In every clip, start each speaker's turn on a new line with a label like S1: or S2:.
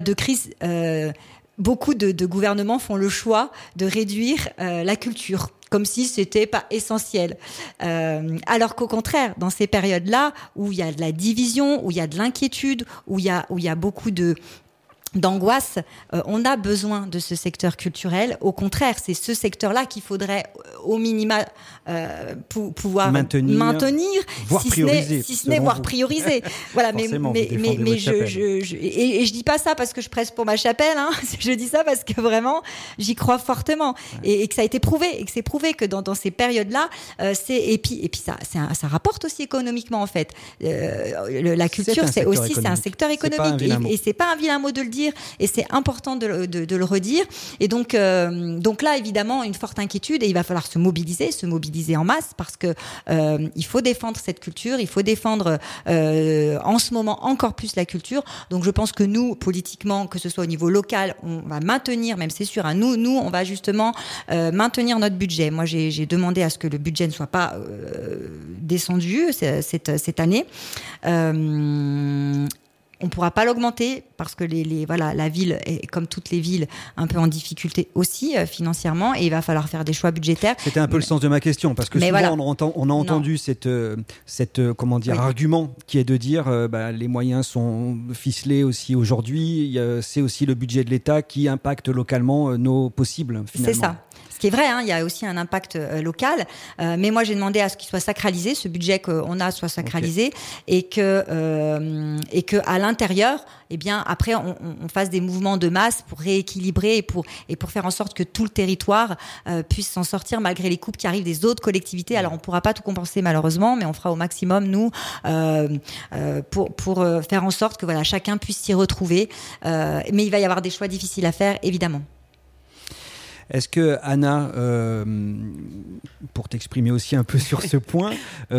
S1: de crise, beaucoup de gouvernements font le choix de réduire la culture, comme si c'était pas essentiel. Alors qu'au contraire, dans ces périodes-là, où il y a de la division, où il y a de l'inquiétude, où il y a beaucoup d'angoisse, on a besoin de ce secteur culturel. Au contraire, c'est ce secteur-là qu'il faudrait au minima pouvoir maintenir,
S2: voire prioriser,
S1: si ce n'est voire prioriser. Voilà, mais je dis pas ça parce que je presse pour ma chapelle, hein. Je dis ça parce que vraiment j'y crois fortement, et que ça a été prouvé, et que c'est prouvé que dans ces périodes-là, et puis ça rapporte aussi économiquement en fait. La culture, c'est un secteur économique, et c'est pas un vilain mot de le dire. Et c'est important de le redire. Et donc là, évidemment, une forte inquiétude, et il va falloir se mobiliser en masse, parce que il faut défendre cette culture, il faut défendre en ce moment encore plus la culture. Donc je pense que nous, politiquement, que ce soit au niveau local, on va maintenir, même c'est sûr, hein, nous on va justement maintenir notre budget. Moi, j'ai demandé à ce que le budget ne soit pas descendu cette année. On ne pourra pas l'augmenter parce que la ville est, comme toutes les villes, un peu en difficulté aussi financièrement, et il va falloir faire des choix budgétaires.
S2: C'était un peu le sens de ma question, parce que souvent on a entendu cette argument qui est de dire les moyens sont ficelés aussi aujourd'hui, c'est aussi le budget de l'État qui impacte localement nos possibles finalement.
S1: C'est ça. Ce qui est vrai, hein, il y a aussi un impact local, mais moi j'ai demandé à ce qu'il soit sacralisé, ce budget qu'on a soit sacralisé, et que à l'intérieur, eh bien après on fasse des mouvements de masse pour rééquilibrer et pour faire en sorte que tout le territoire puisse s'en sortir malgré les coupes qui arrivent des autres collectivités. Alors on pourra pas tout compenser malheureusement, mais on fera au maximum nous pour faire en sorte que voilà, chacun puisse s'y retrouver. Mais il va y avoir des choix difficiles à faire, évidemment.
S2: Est-ce que, Anna, pour t'exprimer aussi un peu sur ce point,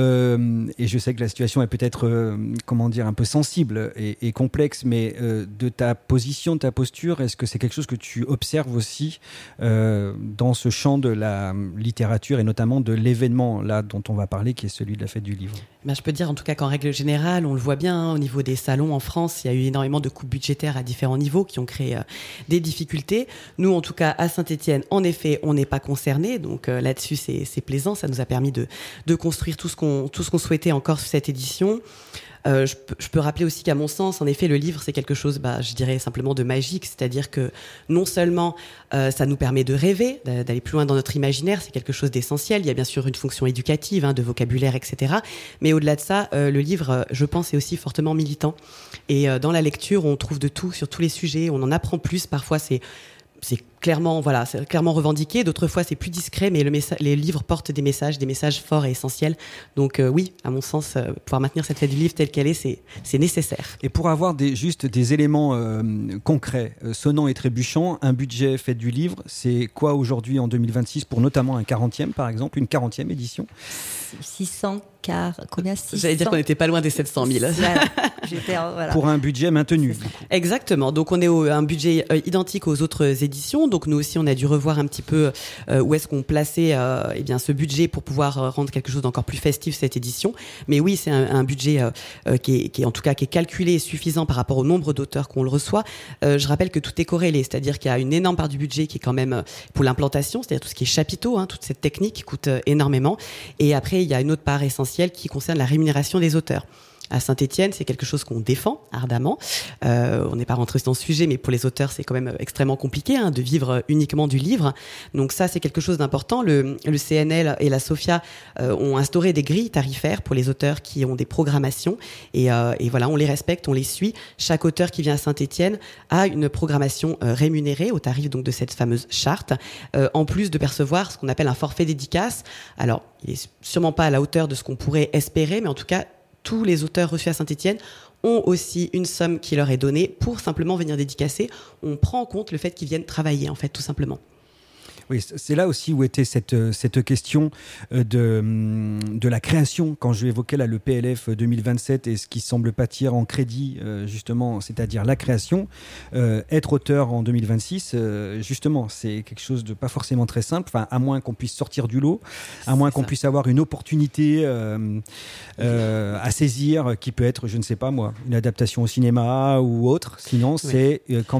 S2: et je sais que la situation est peut-être, un peu sensible et complexe, mais de ta position, de ta posture, est-ce que c'est quelque chose que tu observes aussi dans ce champ de la littérature et notamment de l'événement là dont on va parler, qui est celui de la Fête du Livre?
S3: Je peux dire en tout cas qu'en règle générale, on le voit bien, hein, au niveau des salons en France, il y a eu énormément de coupes budgétaires à différents niveaux qui ont créé des difficultés. Nous, en tout cas, à Saint-Étienne, en effet, on n'est pas concernés, donc là-dessus, c'est plaisant. Ça nous a permis de construire tout ce qu'on souhaitait encore sur cette édition. Je peux rappeler aussi qu'à mon sens, en effet, le livre, c'est quelque chose, je dirais simplement de magique, c'est-à-dire que non seulement ça nous permet de rêver, d'aller plus loin dans notre imaginaire, c'est quelque chose d'essentiel. Il y a bien sûr une fonction éducative, hein, de vocabulaire, etc. Mais au-delà de ça, le livre, je pense, est aussi fortement militant. Et dans la lecture, on trouve de tout sur tous les sujets, on en apprend plus. Parfois, c'est clairement revendiqué. D'autres fois, c'est plus discret, mais les livres portent des messages forts et essentiels. Donc oui, à mon sens, pouvoir maintenir cette fête du livre telle qu'elle est, c'est nécessaire.
S2: Et pour avoir juste des éléments concrets, sonnants et trébuchants, un budget fête du livre, c'est quoi aujourd'hui en 2026 pour notamment un 40e, par exemple, une 40e édition?
S1: 600 combien 600...
S3: J'allais dire qu'on n'était pas loin des 700 000.
S1: Voilà.
S2: Pour un budget maintenu.
S3: Exactement. Donc on est un budget identique aux autres éditions. Donc nous aussi, on a dû revoir un petit peu où est-ce qu'on plaçait ce budget pour pouvoir rendre quelque chose d'encore plus festif cette édition. Mais oui, c'est un budget qui est en tout cas qui est calculé et suffisant par rapport au nombre d'auteurs qu'on le reçoit. Je rappelle que tout est corrélé, c'est-à-dire qu'il y a une énorme part du budget qui est quand même pour l'implantation, c'est-à-dire tout ce qui est chapiteau, hein, toute cette technique coûte énormément. Et après, il y a une autre part essentielle qui concerne la rémunération des auteurs. À Saint-Étienne, c'est quelque chose qu'on défend ardemment. On n'est pas rentré dans ce sujet, mais pour les auteurs, c'est quand même extrêmement compliqué de vivre uniquement du livre. Donc ça, c'est quelque chose d'important. Le CNL et la SOFIA ont instauré des grilles tarifaires pour les auteurs qui ont des programmations. Et voilà, on les respecte, on les suit. Chaque auteur qui vient à Saint-Étienne a une programmation rémunérée au tarif donc de cette fameuse charte, en plus de percevoir ce qu'on appelle un forfait dédicace. Alors, il est sûrement pas à la hauteur de ce qu'on pourrait espérer, mais en tout cas, tous les auteurs reçus à Saint-Étienne ont aussi une somme qui leur est donnée pour simplement venir dédicacer. On prend en compte le fait qu'ils viennent travailler, en fait, tout simplement.
S2: Oui, c'est là aussi où était cette question de la création, quand je évoquais là le PLF 2027 et ce qui semble pâtir en crédit, justement, c'est-à-dire la création. Être auteur en 2026, justement, c'est quelque chose de pas forcément très simple, à moins qu'on puisse sortir du lot, à moins qu'on puisse avoir une opportunité à saisir, qui peut être, je ne sais pas moi, une adaptation au cinéma ou autre. Sinon, c'est quand